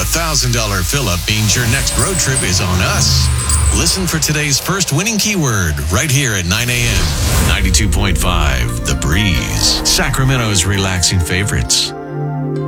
$1,000 fill-up means your next road trip is on us. Listen for today's first winning keyword right here at 9 a.m. 92.5 The Breeze, Sacramento's relaxing favorites.